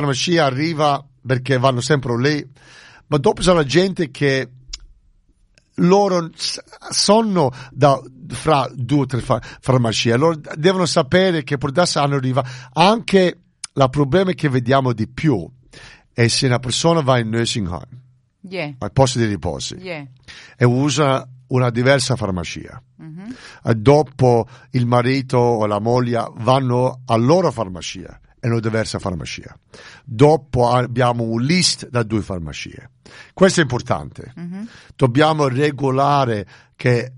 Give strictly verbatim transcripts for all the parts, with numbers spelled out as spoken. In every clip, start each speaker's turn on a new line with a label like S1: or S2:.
S1: farmacia arriva perché vanno sempre lì, ma dopo c'è la gente che loro sono da fra due o tre far- farmacie, loro devono sapere che per adesso hanno arrivato. Anche il problema che vediamo di più è se una persona va in nursing home,
S2: yeah.
S1: al posto di riposo,
S2: yeah.
S1: e usa una diversa farmacia,
S2: mm-hmm.
S1: e dopo il marito o la moglie vanno alla loro farmacia e una diversa farmacia. Dopo abbiamo un list da due farmacie. Questo è importante.
S2: Mm-hmm.
S1: Dobbiamo regolare che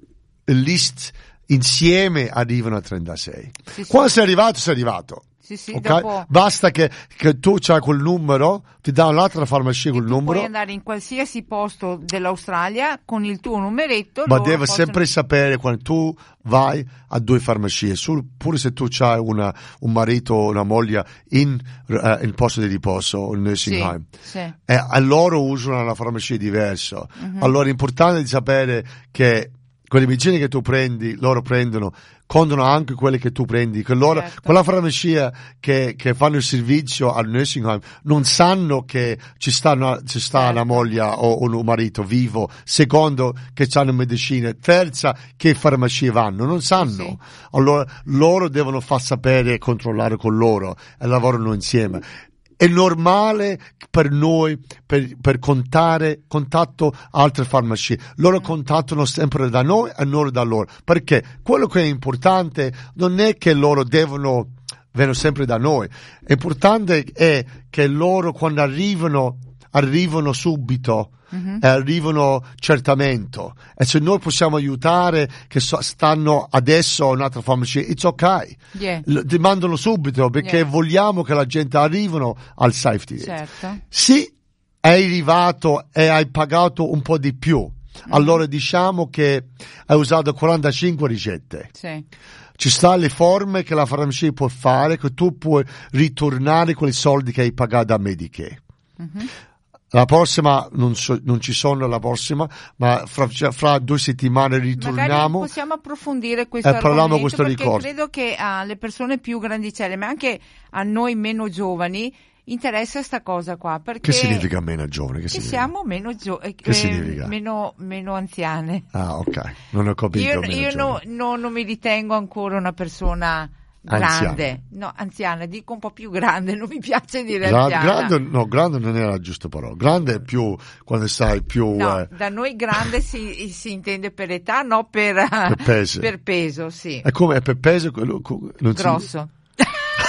S1: il list insieme arrivano a trentasei.
S2: Sì, sì.
S1: Quando sei arrivato, sei arrivato.
S2: Sì, sì,
S1: Okay?
S2: dopo...
S1: Basta che, che tu c'hai quel numero, ti dà un'altra farmacia col numero.
S2: Puoi andare in qualsiasi posto dell'Australia con il tuo numeretto.
S1: Ma
S2: deve
S1: possono... sempre sapere quando tu vai a due farmacie, pure se tu c'hai una, un marito o una moglie in uh, in posto di riposo, in nursing
S2: sì,
S1: home,
S2: sì.
S1: e a loro usano una farmacia diversa.
S2: Mm-hmm.
S1: Allora è importante di sapere che quelle medicine che tu prendi, loro prendono, contano anche quelle che tu prendi, che loro,
S2: certo.
S1: quella farmacia che, che fanno il servizio al nursing home non sanno che ci sta una, ci sta
S2: certo.
S1: una moglie o un marito vivo, secondo che hanno medicina, terza che farmacie vanno, non sanno. Sì. Allora loro devono far sapere e controllare con loro e lavorano insieme. È normale per noi per, per contare contatto altre farmacie. Loro contattano sempre da noi e noi da loro. Perché quello che è importante non è che loro devono venire sempre da noi. È importante è che loro quando arrivano arrivano subito. Mm-hmm. E arrivano certamente, e se noi possiamo aiutare che so, stanno adesso a un'altra farmacia, it's ok,
S2: yeah.
S1: L- ti mandano subito perché
S2: yeah.
S1: vogliamo che la gente arrivino al safety.
S2: Certo.
S1: Se è arrivato e hai pagato un po' di più, mm-hmm. allora diciamo che hai usato quarantacinque ricette.
S2: Sì.
S1: Ci sta le forme che la farmacia può fare, che tu puoi ritornare quei soldi che hai pagato a Medicare. Mm-hmm. La prossima, non, so, non ci sono la prossima, ma fra, fra due settimane ritorniamo.
S2: Magari possiamo approfondire questo
S1: e
S2: argomento,
S1: questo
S2: perché
S1: ricordo.
S2: credo che alle persone più grandicelle, ma anche a noi meno giovani, interessa sta cosa qua. Perché
S1: che significa meno giovani? Che,
S2: che
S1: significa?
S2: siamo meno giovani,
S1: che significa?
S2: Meno, meno anziane.
S1: Ah, ok, non ho capito.
S2: Io, io no, no, non mi ritengo ancora una persona grande,
S1: anziana.
S2: no, anziana, dico un po' più grande, non mi piace dire
S1: Gra-
S2: anziana.
S1: Grande, no, grande non è la giusta parola. Grande è più quando sai più.
S2: No,
S1: eh,
S2: da noi grande si, si intende per età, no per,
S1: per peso.
S2: Per peso, sì.
S1: È come è per peso quello non
S2: grosso.
S1: Si...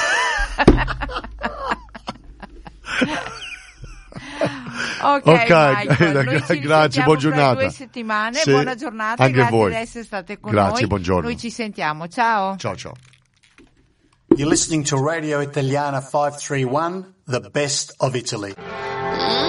S2: ok,
S1: okay
S2: Michael, noi ci
S1: grazie, buona giornata.
S2: Tra due settimane,
S1: sì,
S2: buona giornata,
S1: anche
S2: grazie
S1: voi.
S2: di essere state con
S1: grazie,
S2: noi.
S1: Buongiorno.
S2: Noi ci sentiamo, ciao.
S1: Ciao ciao.
S3: You're listening to Radio Italiana five three one, the best of Italy.